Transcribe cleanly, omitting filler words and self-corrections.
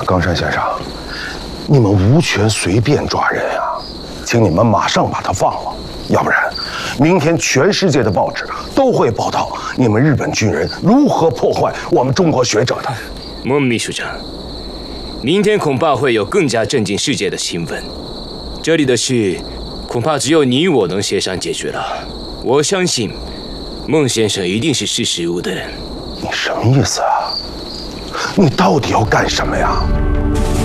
冈山先生，你们无权随便抓人啊，请你们马上把他放了，要不然，明天全世界的报纸都会报道你们日本军人如何破坏我们中国学者的。 莫秘书长，明天恐怕会有更加震惊世界的新闻。这里的事，恐怕只有你我能协商解决了。我相信，孟先生一定是识时务的人。 你什么意思啊？你到底要干什么呀？